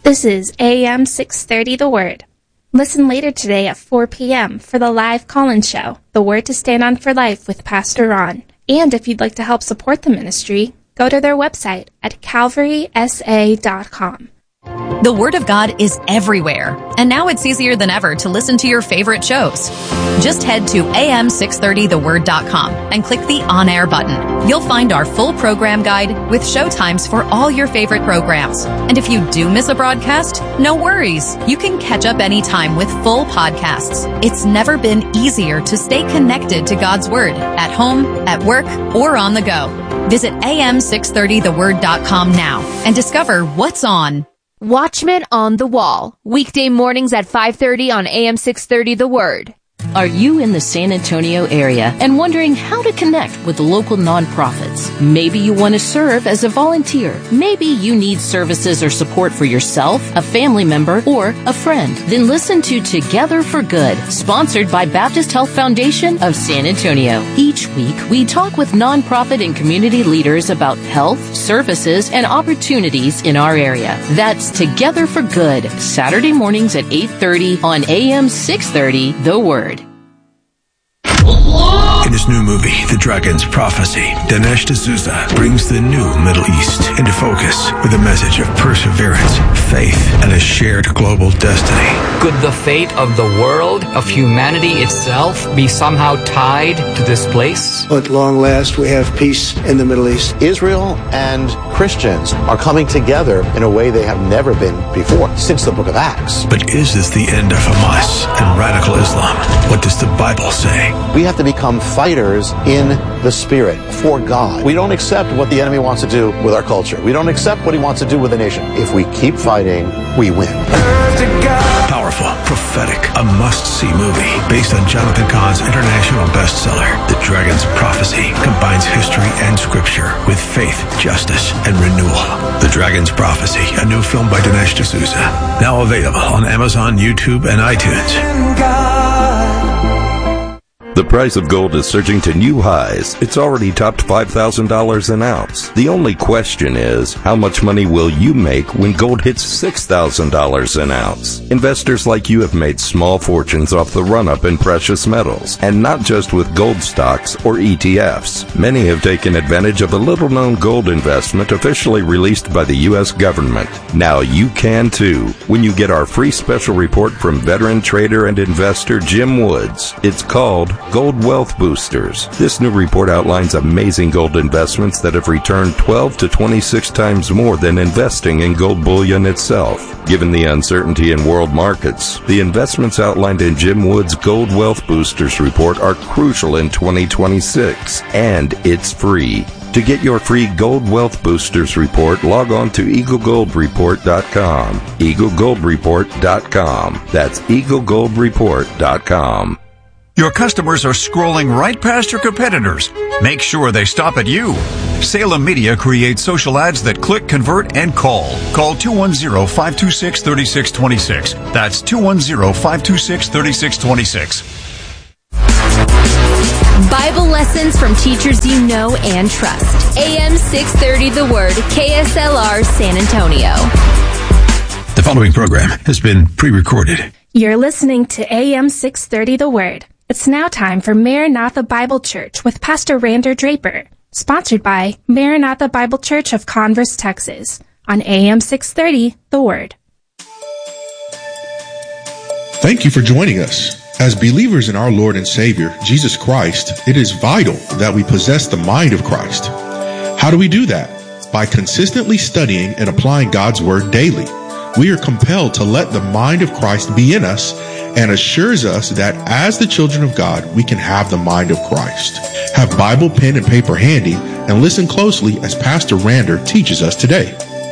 This is AM 630 The Word. Listen later today at 4 p.m. for the live call-in show, The Word to Stand On for Life with Pastor Ron. And if you'd like to help support the ministry, go to their website at calvarysa.com. The Word of God is everywhere, and now it's easier than ever to listen to your favorite shows. Just head to am630theword.com and click the On Air button. You'll find our full program guide with show times for all your favorite programs. And if you do miss a broadcast, no worries. You can catch up anytime with full podcasts. It's never been easier to stay connected to God's Word at home, at work, or on the go. Visit am630theword.com now and discover what's on. Watchmen on the Wall, weekday mornings at 5:30 on AM 630 The Word. Are you in the San Antonio area and wondering how to connect with local nonprofits? Maybe you want to serve as a volunteer. Maybe you need services or support for yourself, a family member, or a friend. Then listen to Together for Good, sponsored by Baptist Health Foundation of San Antonio. Each week, we talk with nonprofit and community leaders about health, services, and opportunities in our area. That's Together for Good, Saturday mornings at 8:30 on AM 630 The Word. In his new movie, The Dragon's Prophecy, Dinesh D'Souza brings the new Middle East into focus with a message of perseverance, faith, and a shared global destiny. Could the fate of the world, of humanity itself, be somehow tied to this place? At long last, we have peace in the Middle East. Israel and Christians are coming together in a way they have never been before, since the book of Acts. But is this the end of Hamas and radical Islam? What does the Bible say? We have to become fighters in the Spirit for God. We don't accept what the enemy wants to do with our culture. We don't accept what he wants to do with the nation. If we keep fighting, we win. Powerful, prophetic, a must-see movie based on Jonathan Cahn's international bestseller, The Dragon's Prophecy, combines history and scripture with faith, justice, and renewal. The Dragon's Prophecy, a new film by Dinesh D'Souza, now available on Amazon, YouTube, and iTunes. The price of gold is surging to new highs. It's already topped $5,000 an ounce. The only question is, how much money will you make when gold hits $6,000 an ounce? Investors like you have made small fortunes off the run-up in precious metals, and not just with gold stocks or ETFs. Many have taken advantage of a little-known gold investment officially released by the U.S. government. Now you can too, when you get our free special report from veteran trader and investor Jim Woods. It's called Gold Wealth Boosters. This new report outlines amazing gold investments that have returned 12 to 26 times more than investing in gold bullion itself. Given the uncertainty in world markets, the investments outlined in Jim Wood's Gold Wealth Boosters report are crucial in 2026, and it's free. To get your free Gold Wealth Boosters report, log on to EagleGoldReport.com. EagleGoldReport.com. That's EagleGoldReport.com. Your customers are scrolling right past your competitors. Make sure they stop at you. Salem Media creates social ads that click, convert, and call. Call 210-526-3626. That's 210-526-3626. Bible lessons from teachers you know and trust. AM 630 The Word, KSLR San Antonio. The following program has been pre-recorded. You're listening to AM 630 The Word. It's now time for Maranatha Bible Church with Pastor Rander Draper, sponsored by Maranatha Bible Church of Converse, Texas, on AM 630 The Word. Thank you for joining us. As believers in our Lord and Savior, Jesus Christ, it is vital that we possess the mind of Christ. How do we do that? By consistently studying and applying God's Word daily. We are compelled to let the mind of Christ be in us and assures us that as the children of God, we can have the mind of Christ. Have Bible, pen, and paper handy and listen closely as Pastor Rander teaches us today.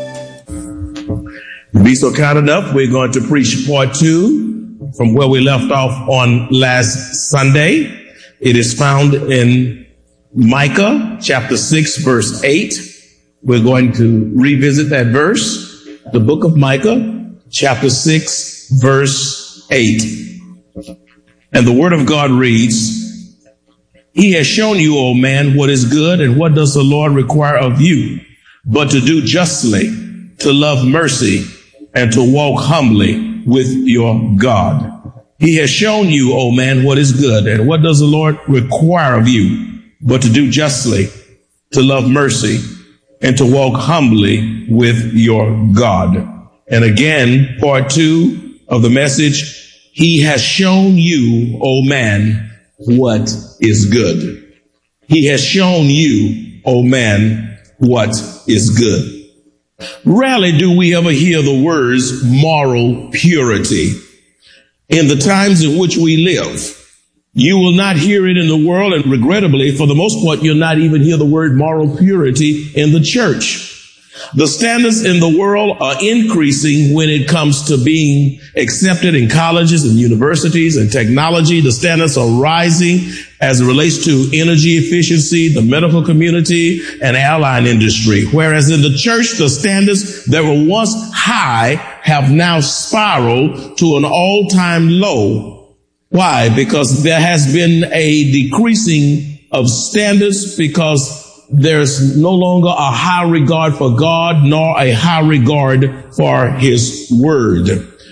Be so kind enough, we're going to preach part 2 from where we left off on last Sunday. It is found in Micah chapter 6, verse 8. We're going to revisit that verse. The book of Micah, chapter 6, verse 8. And the word of God reads, He has shown you, O man, what is good, and what does the Lord require of you, but to do justly, to love mercy, and to walk humbly with your God. He has shown you, O man, what is good. And what does the Lord require of you but to do justly, to love mercy, and to walk humbly with your God? And again, part 2 of the message, he has shown you, O man, what is good. He has shown you, O man, what is good. Rarely do we ever hear the words moral purity. In the times in which we live, you will not hear it in the world, and regrettably, for the most part, you'll not even hear the word moral purity in the church. The standards in the world are increasing when it comes to being accepted in colleges and universities and technology. The standards are rising as it relates to energy efficiency, the medical community, and airline industry. Whereas in the church, the standards that were once high have now spiraled to an all-time low. Why? Because there has been a decreasing of standards, because there's no longer a high regard for God nor a high regard for his word.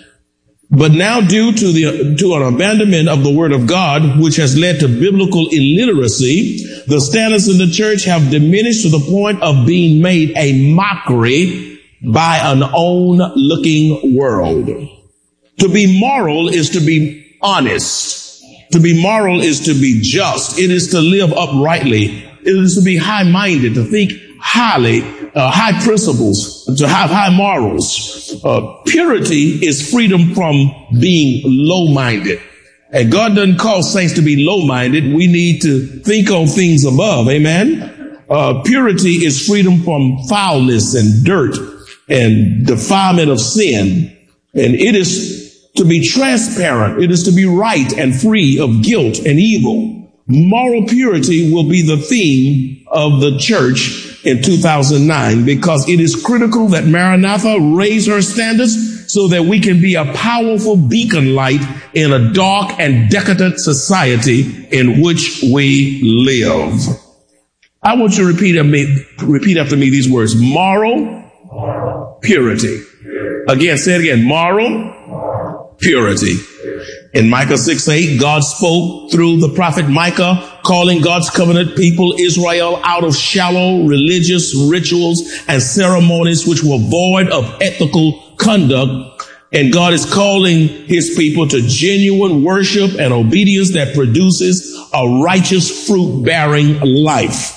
But now, due to an abandonment of the word of God, which has led to biblical illiteracy, the standards in the church have diminished to the point of being made a mockery by an on-looking world. To be moral is to be honest. To be moral is to be just. It is to live uprightly. It is to be high-minded, to think highly, high principles, to have high morals. Purity is freedom from being low-minded. And God doesn't call saints to be low-minded. We need to think on things above. Amen. Purity is freedom from foulness and dirt and defilement of sin. And it is to be transparent. It is to be right and free of guilt and evil. Moral purity will be the theme of the church in 2009, because it is critical that Maranatha raise her standards so that we can be a powerful beacon light in a dark and decadent society in which we live. I want you to repeat after me these words: moral purity. Again, say it again: moral purity. In Micah 6:8, God spoke through the prophet Micah, calling God's covenant people Israel out of shallow religious rituals and ceremonies which were void of ethical conduct. And God is calling his people to genuine worship and obedience that produces a righteous fruit-bearing life.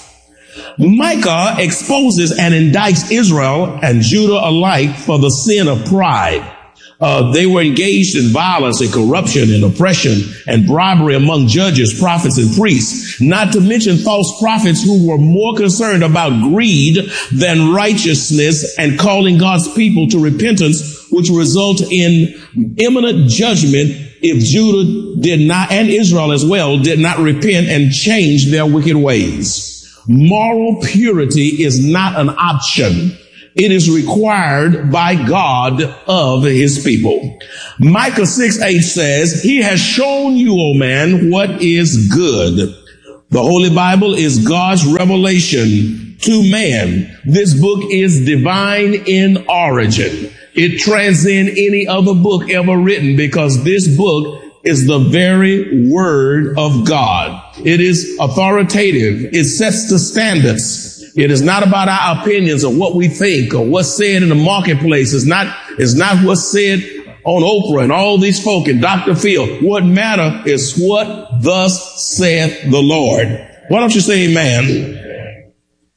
Micah exposes and indicts Israel and Judah alike for the sin of pride. They were engaged in violence and corruption and oppression and bribery among judges, prophets, and priests, not to mention false prophets who were more concerned about greed than righteousness and calling God's people to repentance, which result in imminent judgment if Judah did not, and Israel as well, did not repent and change their wicked ways. Moral purity is not an option. It is required by God of his people. Micah 6:8 says, he has shown you, O man, what is good. The Holy Bible is God's revelation to man. This book is divine in origin. It transcends any other book ever written, because this book is the very word of God. It is authoritative. It sets the standards. It is not about our opinions or what we think or what's said in the marketplace. It's not what's said on Oprah and all these folk and Dr. Phil. What matter is what thus saith the Lord. Why don't you say amen?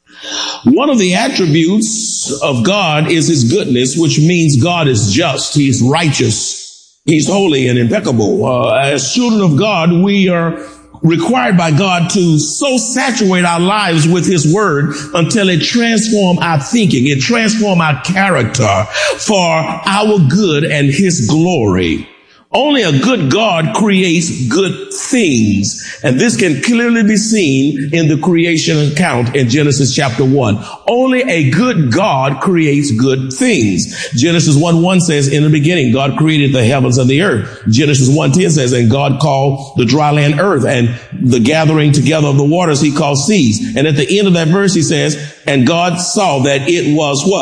One of the attributes of God is his goodness, which means God is just. He's righteous. He's holy and impeccable. As children of God, we are required by God to so saturate our lives with his word until it transform our thinking, it transform our character for our good and his glory. Only a good God creates good things. And this can clearly be seen in the creation account in Genesis chapter 1. Only a good God creates good things. Genesis 1:1 says, in the beginning, God created the heavens and the earth. Genesis 1:10 says, and God called the dry land earth, and the gathering together of the waters he called seas. And at the end of that verse, he says, and God saw that it was what?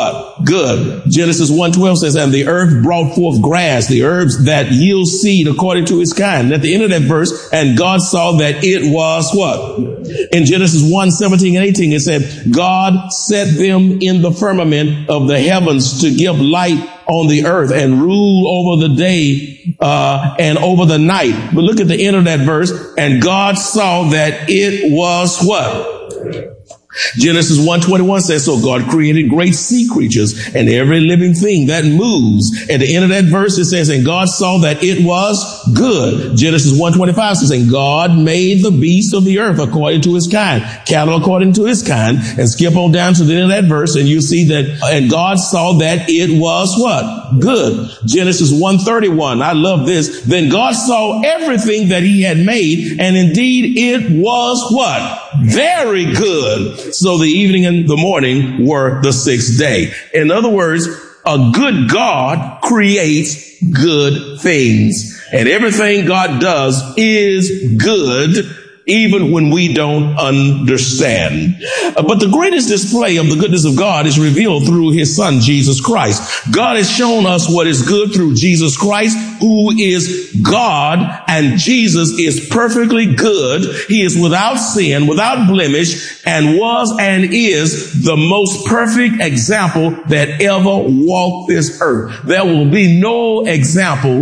Good. Genesis 1:12 says, and the earth brought forth grass, the herbs that yield seed according to its kind. And at the end of that verse, and God saw that it was what? In Genesis 1:17 and 18, it said, God set them in the firmament of the heavens to give light on the earth and rule over the day and over the night. But look at the end of that verse, and God saw that it was what? Genesis 1:21 says, so God created great sea creatures and every living thing that moves. At the end of that verse, it says, and God saw that it was good. Genesis 1:25 says, and God made the beasts of the earth according to his kind, cattle according to his kind. And skip on down to the end of that verse, and you see that, and God saw that it was what? Good. Genesis 1:31. I love this. Then God saw everything that he had made, and indeed it was what? Very good. So the evening and the morning were the sixth day. In other words, a good God creates good things. And everything God does is good, even when we don't understand. But the greatest display of the goodness of God is revealed through his son, Jesus Christ. God has shown us what is good through Jesus Christ, who is God, and Jesus is perfectly good. He is without sin, without blemish, and was and is the most perfect example that ever walked this earth. There will be no example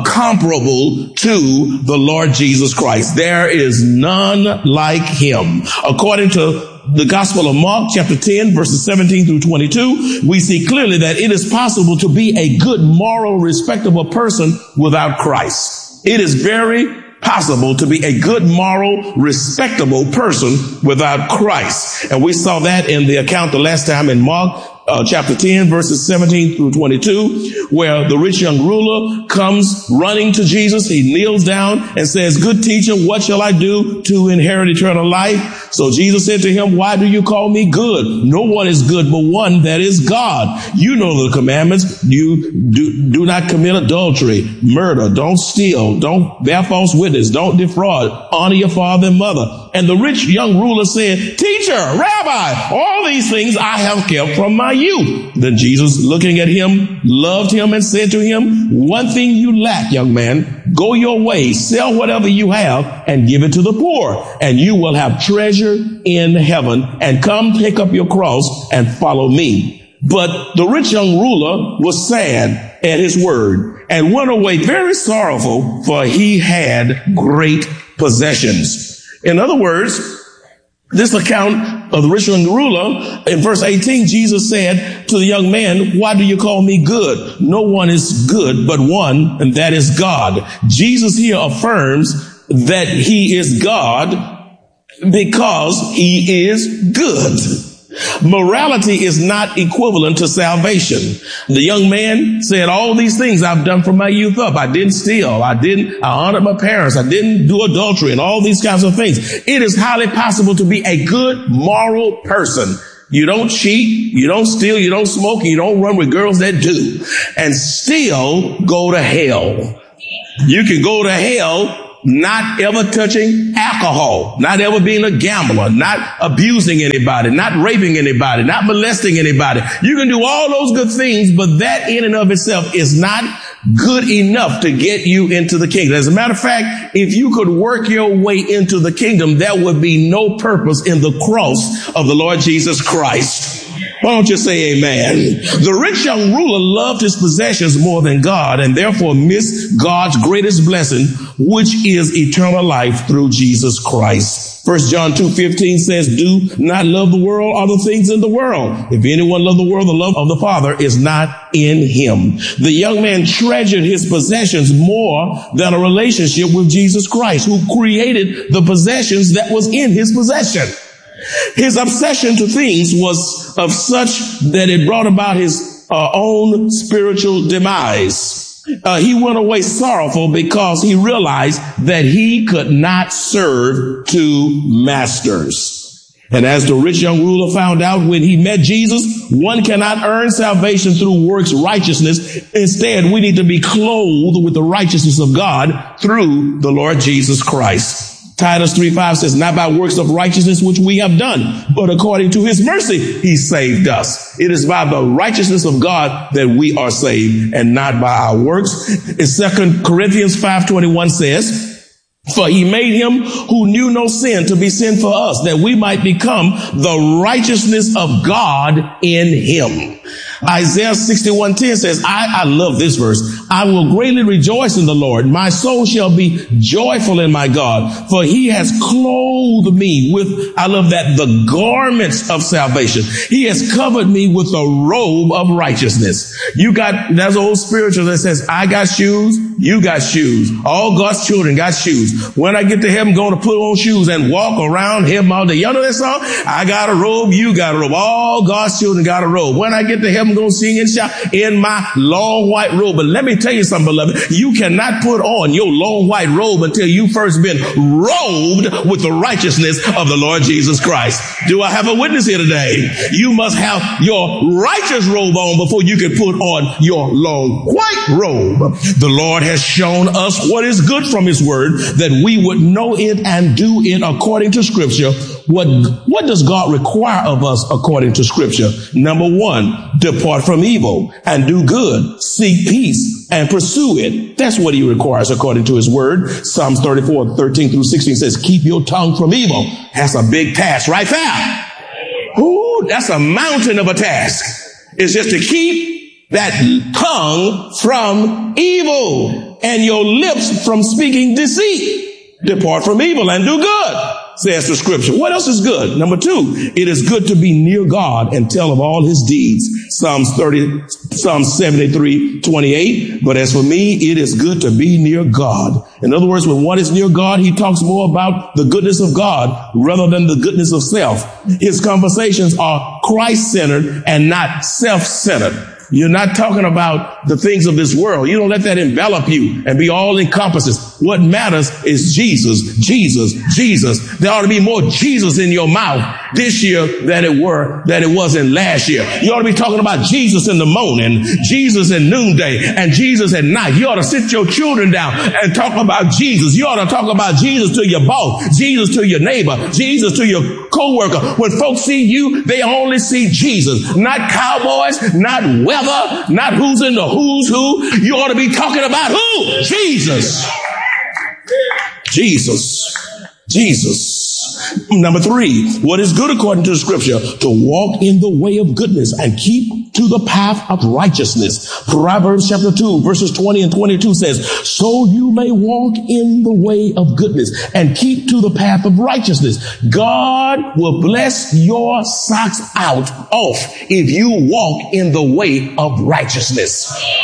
comparable to the Lord Jesus Christ. There is none like him. According to the Gospel of Mark, chapter 10, verses 17 through 22, we see clearly that it is possible to be a good, moral, respectable person without Christ. It is very possible to be a good, moral, respectable person without Christ. And we saw that in the account the last time in Mark chapter 10, verses 17 through 22, where the rich young ruler comes running to Jesus. He kneels down and says, good teacher, what shall I do to inherit eternal life? So Jesus said to him, why do you call me good? No one is good but one, that is God. You know the commandments. You do not commit adultery, murder, don't steal, don't bear false witness, don't defraud, honor your father and mother. And the rich young ruler said, teacher, rabbi, all these things I have kept from my youth. Then Jesus, looking at him, loved him and said to him, one thing you lack, young man, go your way, sell whatever you have and give it to the poor, and you will have treasure in heaven, and come take up your cross and follow me. But the rich young ruler was sad at his word and went away very sorrowful, for he had great possessions. In other words, this account of the rich young ruler, in verse 18, Jesus said to the young man, why do you call me good? No one is good but one, and that is God. Jesus here affirms that he is God because he is good. Morality is not equivalent to salvation. The young man said, all these things I've done from my youth up. I didn't steal. I honored my parents. I didn't do adultery and all these kinds of things. It is highly possible to be a good moral person. You don't cheat, you don't steal, you don't smoke, you don't run with girls that do, and still go to hell. You can go to hell not ever touching alcohol, not ever being a gambler, not abusing anybody, not raping anybody, not molesting anybody. You can do all those good things, but that in and of itself is not good enough to get you into the kingdom. As a matter of fact, if you could work your way into the kingdom, there would be no purpose in the cross of the Lord Jesus Christ. Why don't you say amen? The rich young ruler loved his possessions more than God, and therefore missed God's greatest blessing, which is eternal life through Jesus Christ. 1 John 2:15 says, do not love the world or the things in the world. If anyone love the world, the love of the Father is not in him. The young man treasured his possessions more than a relationship with Jesus Christ, who created the possessions that was in his possession. His obsession to things was of such that it brought about his own spiritual demise. He went away sorrowful because he realized that he could not serve two masters. And as the rich young ruler found out when he met Jesus, one cannot earn salvation through works righteousness. Instead, we need to be clothed with the righteousness of God through the Lord Jesus Christ. Titus 3:5 says, not by works of righteousness which we have done, but according to his mercy, he saved us. It is by the righteousness of God that we are saved and not by our works. And 2 Corinthians 5:21 says, for he made him who knew no sin to be sin for us, that we might become the righteousness of God in him. Isaiah 61:10 says, I love this verse. I will greatly rejoice in the Lord. My soul shall be joyful in my God, for he has clothed me with, I love that, the garments of salvation. He has covered me with a robe of righteousness. That's old spiritual that says, I got shoes, you got shoes. All God's children got shoes. When I get to heaven, I'm going to put on shoes and walk around heaven all day. You know that song? I got a robe, you got a robe. All God's children got a robe. When I get to heaven, I'm going to sing and shout in my long white robe. But let me tell you something, beloved. You cannot put on your long white robe until you first been robed with the righteousness of the Lord Jesus Christ. Do I have a witness here today? You must have your righteous robe on before you can put on your long white robe. The Lord has shown us what is good from his word, that we would know it and do it according to scripture. What does God require of us according to scripture? Number one, depart from evil and do good, seek peace and pursue it. That's what he requires according to his word. Psalms 34:13-16 says, keep your tongue from evil. That's a big task right there. Ooh, that's a mountain of a task. It's just to keep that tongue from evil and your lips from speaking deceit. Depart from evil and do good, says the scripture. What else is good? Number two, it is good to be near God and tell of all his deeds. Psalms 73:28. But as for me, it is good to be near God. In other words, when one is near God, he talks more about the goodness of God rather than the goodness of self. His conversations are Christ-centered and not self-centered. You're not talking about the things of this world. You don't let that envelop you and be all encompasses. What matters is Jesus, Jesus, Jesus. There ought to be more Jesus in your mouth this year than it was in last year. You ought to be talking about Jesus in the morning, Jesus at noonday, and Jesus at night. You ought to sit your children down and talk about Jesus. You ought to talk about Jesus to your boss, Jesus to your neighbor, Jesus to your co-worker. When folks see you, they only see Jesus, not cowboys, not weather, not who's in the who's who. You ought to be talking about who? Jesus. Jesus. Jesus. Number three, what is good according to the scripture? To walk in the way of goodness and keep to the path of righteousness. Proverbs chapter 2 verses 20 and 22 says, so you may walk in the way of goodness and keep to the path of righteousness. God will bless your socks off if you walk in the way of righteousness.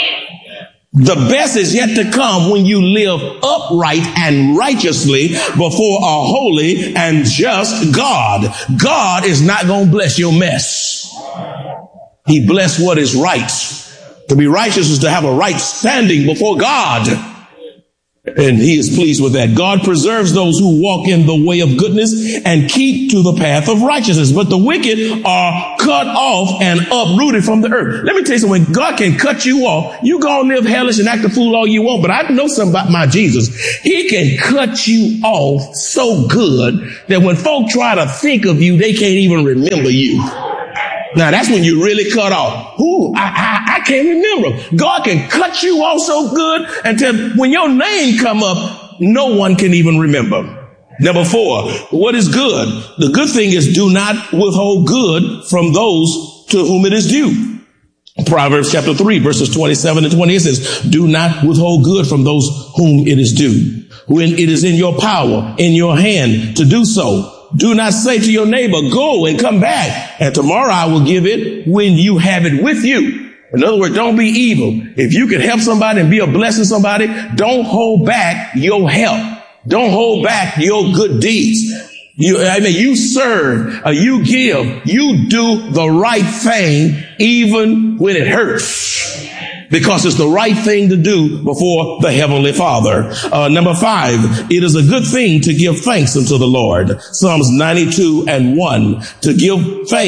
The best is yet to come when you live upright and righteously before a holy and just God. God is not going to bless your mess. He blessed what is right. To be righteous is to have a right standing before God. And he is pleased with that. God preserves those who walk in the way of goodness and keep to the path of righteousness. But the wicked are cut off and uprooted from the earth. Let me tell you something. When God can cut you off, you go and live hellish and act a fool all you want. But I know something about my Jesus. He can cut you off so good that when folk try to think of you, they can't even remember you. Now that's when you really cut off. I can't remember. God can cut you off so good until when your name come up, no one can even remember. Number four, what is good? The good thing is do not withhold good from those to whom it is due. Proverbs chapter 3 verses 27 and 28 says, do not withhold good from those whom it is due. When it is in your power, in your hand to do so. Do not say to your neighbor, go and come back, and tomorrow I will give it when you have it with you. In other words, don't be evil. If you can help somebody and be a blessing to somebody, don't hold back your help. Don't hold back your good deeds. You serve, you give, you do the right thing even when it hurts. Because it's the right thing to do before the Heavenly Father. Number 5, it is a good thing to give thanks unto the Lord. Psalms 92:1. To give thanks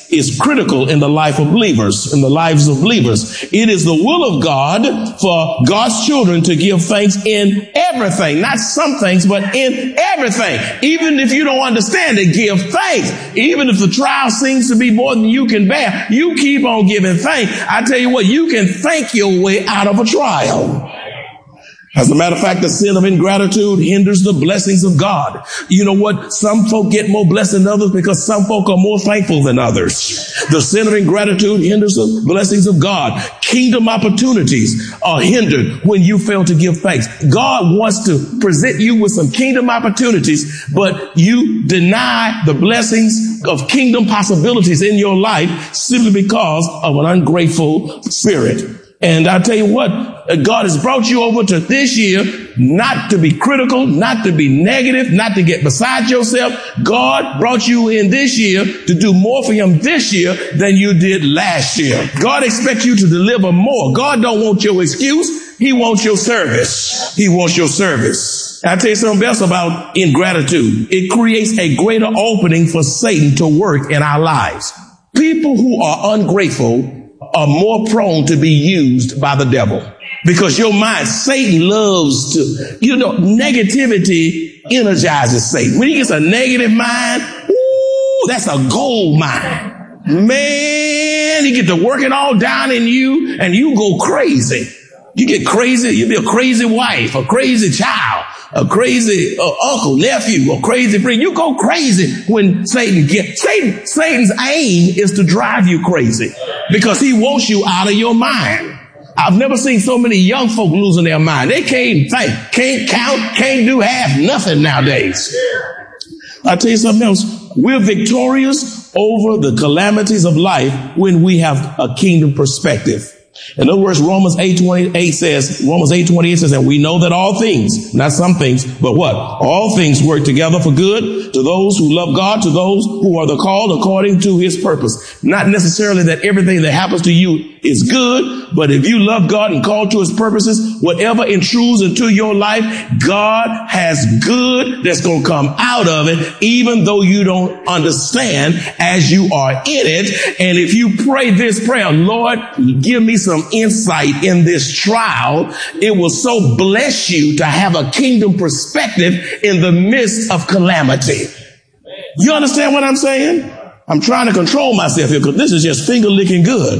is critical in the life of believers, in the lives of believers. It is the will of God for God's children to give thanks in everything, not some things, but in everything. Even if you don't understand it, give thanks. Even if the trial seems to be more than you can bear, you keep on giving thanks. I tell you what, you can thank your way out of a trial. As a matter of fact, the sin of ingratitude hinders the blessings of God. You know what? Some folk get more blessed than others because some folk are more thankful than others. The sin of ingratitude hinders the blessings of God. Kingdom opportunities are hindered when you fail to give thanks. God wants to present you with some kingdom opportunities, but you deny the blessings of kingdom possibilities in your life simply because of an ungrateful spirit. And I tell you what, God has brought you over to this year not to be critical, not to be negative, not to get beside yourself. God brought you in this year to do more for him this year than you did last year. God expects you to deliver more. God don't want your excuse. He wants your service. He wants your service. I'll tell you something else about ingratitude. It creates a greater opening for Satan to work in our lives. People who are ungrateful are more prone to be used by the devil because your mind, Satan loves to, negativity energizes Satan. When he gets a negative mind, that's a gold mine. Man, he get to working all down in you and you go crazy. You get crazy. You be a crazy wife, a crazy child, a crazy uncle, nephew, a crazy friend. You go crazy when Satan's aim is to drive you crazy because he wants you out of your mind. I've never seen so many young folk losing their mind. They can't think, can't count, can't do half nothing nowadays. I'll tell you something else. We're victorious over the calamities of life when we have a kingdom perspective. In other words, Romans 8:28 says, and we know that all things, not some things, but what? All things work together for good to those who love God, to those who are the called according to his purpose. Not necessarily that everything that happens to you is good, but if you love God and called to his purposes, whatever intrudes into your life, God has good that's going to come out of it, even though you don't understand as you are in it. And if you pray this prayer, Lord, give me some insight in this trial, it will so bless you to have a kingdom perspective in the midst of calamity. You understand what I'm saying? I'm trying to control myself here because this is just finger licking good.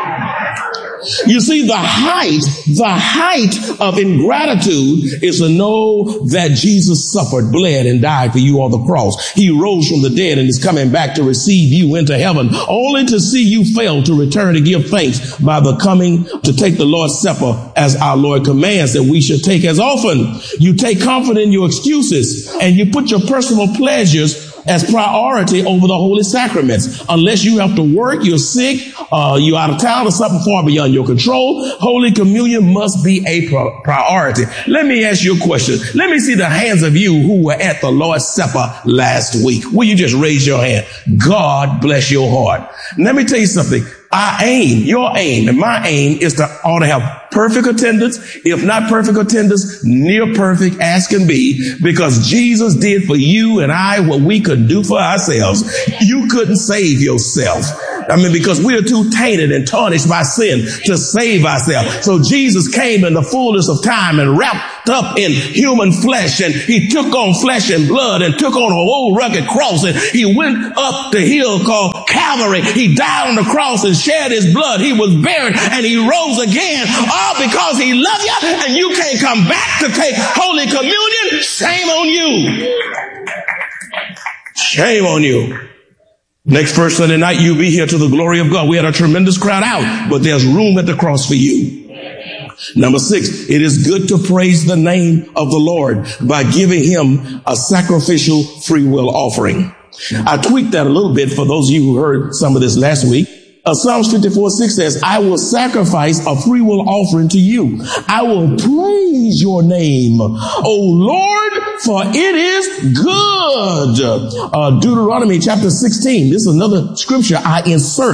You see, the height of ingratitude is to know that Jesus suffered, bled, and died for you on the cross. He rose from the dead and is coming back to receive you into heaven, only to see you fail to return to give thanks by the coming to take the Lord's Supper as our Lord commands that we should take as often. You take comfort in your excuses and you put your personal pleasures as priority over the holy sacraments. Unless you have to work, you're sick, you're out of town, or something far beyond your control, Holy Communion must be a priority. Let me ask you a question. Let me see the hands of you who were at the Lord's Supper last week. Will you just raise your hand? God bless your heart. Let me tell you something. Your aim, and my aim is to have perfect attendance, if not perfect attendance, near perfect as can be, because Jesus did for you and I what we couldn't do for ourselves. You couldn't save yourself. Because we are too tainted and tarnished by sin to save ourselves. So Jesus came in the fullness of time and wrapped up in human flesh, and he took on flesh and blood and took on a old rugged cross, and he went up the hill called Calvary. He died on the cross and shed his blood. He was buried and he rose again, all because he loved you, and you can't come back to take Holy Communion. Shame on you. Shame on you. Next first Sunday night, you'll be here to the glory of God. We had a tremendous crowd out, but there's room at the cross for you. Number 6, it is good to praise the name of the Lord by giving him a sacrificial free will offering. I tweaked that a little bit for those of you who heard some of this last week. Psalms 54:6 says, I will sacrifice a free will offering to you. I will praise your name, O Lord, for it is good. Deuteronomy chapter 16. This is another scripture I inserted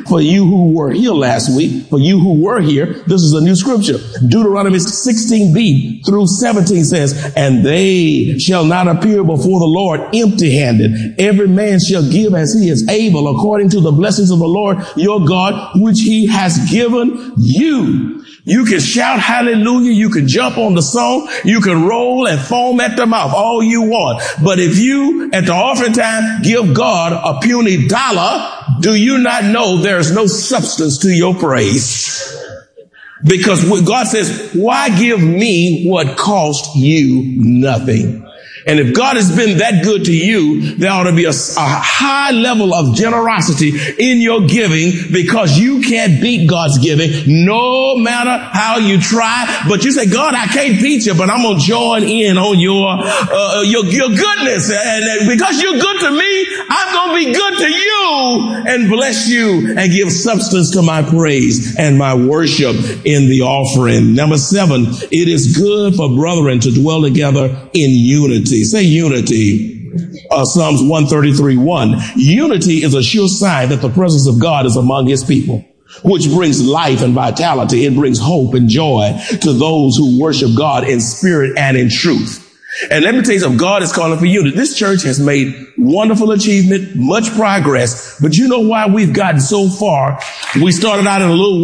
for you who were here last week, for you who were here, this is a new scripture. Deuteronomy 16b through 17 says, and they shall not appear before the Lord empty-handed. Every man shall give as he is able, according to the blessings of the Lord your God, which he has given you. You can shout hallelujah. You can jump on the song. You can roll and foam at the mouth all you want. But if you, at the offering time, give God a puny dollar, do you not know there's no substance to your praise? Because God says, why give me what cost you nothing? And if God has been that good to you, there ought to be a high level of generosity in your giving, because you can't beat God's giving no matter how you try. But you say, God, I can't beat you, but I'm going to join in on your goodness. And because you're good to me, I'm going to be good to you and bless you and give substance to my praise and my worship in the offering. Number 7, it is good for brethren to dwell together in unity. Say unity. Psalms 133:1. Unity is a sure sign that the presence of God is among his people, which brings life and vitality. It brings hope and joy to those who worship God in spirit and in truth. And let me tell you something, God is calling for unity. This church has made wonderful achievement, much progress, but you know why we've gotten so far? We started out in a little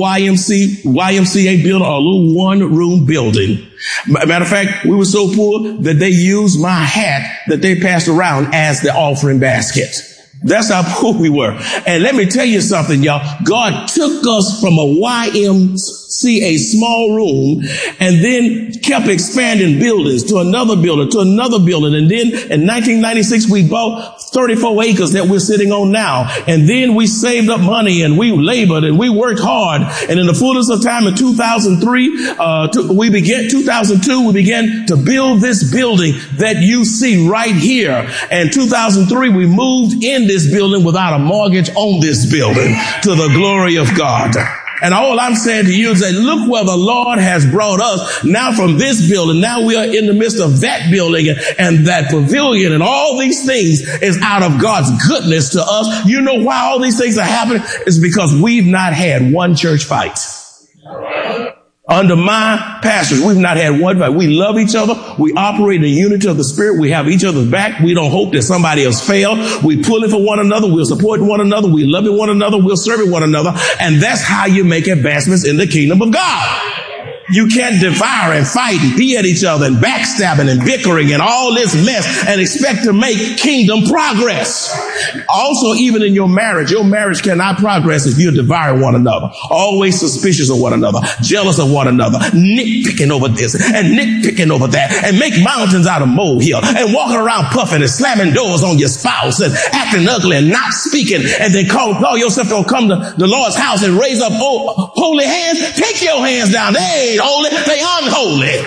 YMCA building, a little one-room building. Matter of fact, we were so poor that they used my hat that they passed around as the offering basket. That's how poor we were. And let me tell you something, y'all. God took us from a YMCA small room and then kept expanding buildings to another building, to another building. And then in 1996, we bought 34 acres that we're sitting on now. And then we saved up money and we labored and we worked hard. And in the fullness of time in 2002, we began to build this building that you see right here. And 2003, we moved in this building without a mortgage on this building, to the glory of God. And all I'm saying to you is that look where the Lord has brought us now from this building. Now we are in the midst of that building and that pavilion, and all these things is out of God's goodness to us. You know why all these things are happening? It's because we've not had one church fight. Under my pastors, we've not had one fight. We love each other. We operate in the unity of the Spirit. We have each other's back. We don't hope that somebody else fail. We pull it for one another. We'll support one another. We love one another. We'll serve one another. And that's how you make advancements in the kingdom of God. You can't devour and fight and be at each other and backstabbing and bickering and all this mess and expect to make kingdom progress. Also, even in your marriage cannot progress if you're devouring one another, always suspicious of one another, jealous of one another, nitpicking over this and nitpicking over that, and make mountains out of molehill, and walking around puffing and slamming doors on your spouse and acting ugly and not speaking, and then call yourself to come to the Lord's house and raise up holy hands. Take your hands down. They ain't holy, they unholy.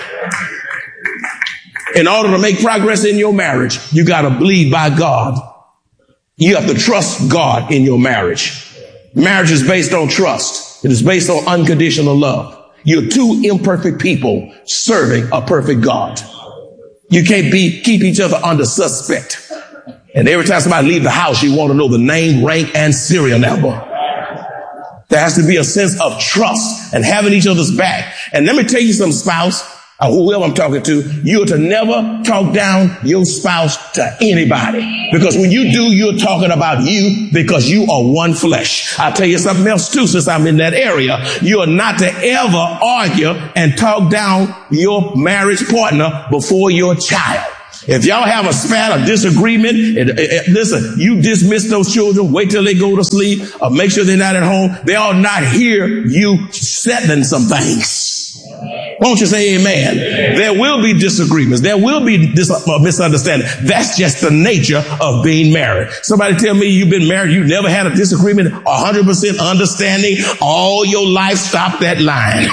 In order to make progress in your marriage, you got to bleed by God. You have to trust God in your marriage. Marriage is based on trust. It is based on unconditional love. You're two imperfect people serving a perfect God. You can't keep each other under suspect. And every time somebody leaves the house, you want to know the name, rank, and serial number. There has to be a sense of trust and having each other's back. And let me tell you something, spouse, or whoever I'm talking to, you're to never talk down your spouse to anybody. Because when you do, you're talking about you, because you are one flesh. I'll tell you something else too, since I'm in that area. You are not to ever argue and talk down your marriage partner before your child. If y'all have a spat, a disagreement, listen, you dismiss those children, wait till they go to sleep, or make sure they're not at home. They ought not hear you settling some things. Won't you say amen? There will be disagreements. There will be misunderstanding. That's just the nature of being married. Somebody tell me you've been married, you never had a disagreement, 100% understanding all your life. Stop that line.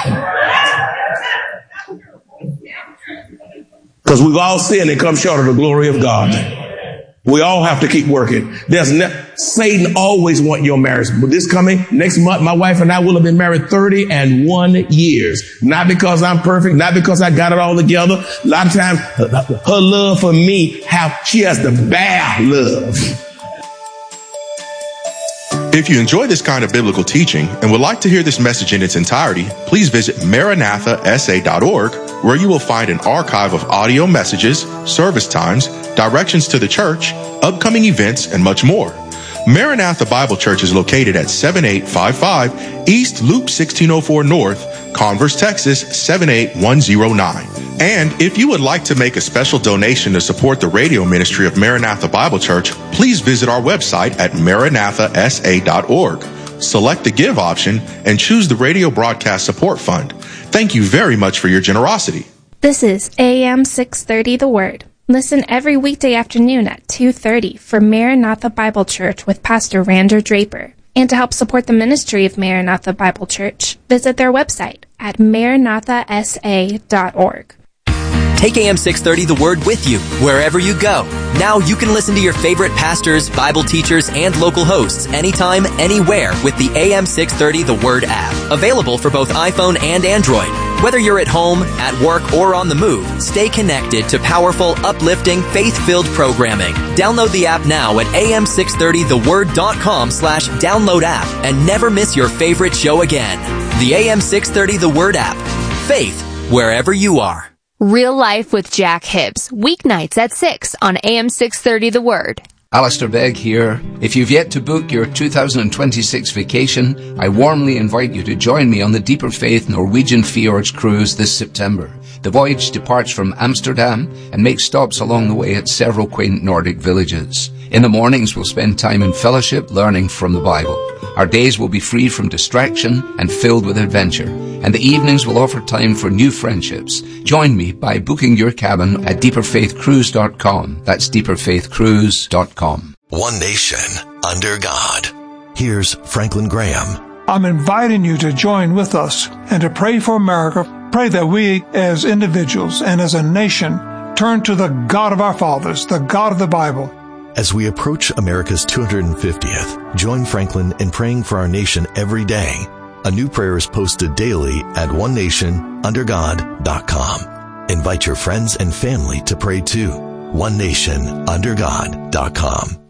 Because we've all sinned and come short of the glory of God. We all have to keep working. Satan always wants your marriage. But next month, my wife and I will have been married 31 years. Not because I'm perfect, not because I got it all together. A lot of times, her love for me, she has the bad love. If you enjoy this kind of biblical teaching and would like to hear this message in its entirety, please visit MaranathaSA.org, where you will find an archive of audio messages, service times, directions to the church, upcoming events, and much more. Maranatha Bible Church is located at 7855 East Loop 1604 North, Converse, Texas 78109. And if you would like to make a special donation to support the radio ministry of Maranatha Bible Church, please visit our website at MaranathaSA.org. Select the Give option and choose the Radio Broadcast Support Fund. Thank you very much for your generosity. This is AM 630 The Word. Listen every weekday afternoon at 2:30 for Maranatha Bible Church with Pastor Rander Draper. And to help support the ministry of Maranatha Bible Church, visit their website at MaranathaSA.org. Take AM 630 The Word with you wherever you go. Now you can listen to your favorite pastors, Bible teachers, and local hosts anytime, anywhere with the AM 630 The Word app. Available for both iPhone and Android. Whether you're at home, at work, or on the move, stay connected to powerful, uplifting, faith-filled programming. Download the app now at am630theword.com/download app and never miss your favorite show again. The AM 630 The Word app. Faith wherever you are. Real Life with Jack Hibbs, weeknights at 6 on AM 630 The Word. Alistair Begg here. If you've yet to book your 2026 vacation, I warmly invite you to join me on the Deeper Faith Norwegian Fjords cruise this September. The voyage departs from Amsterdam and makes stops along the way at several quaint Nordic villages. In the mornings, we'll spend time in fellowship learning from the Bible. Our days will be free from distraction and filled with adventure. And the evenings will offer time for new friendships. Join me by booking your cabin at deeperfaithcruise.com. That's deeperfaithcruise.com. One nation under God. Here's Franklin Graham. I'm inviting you to join with us and to pray for America. Pray that we as individuals and as a nation turn to the God of our fathers, the God of the Bible. As we approach America's 250th, join Franklin in praying for our nation every day. A new prayer is posted daily at onenationundergod.com. Invite your friends and family to pray too. onenationundergod.com.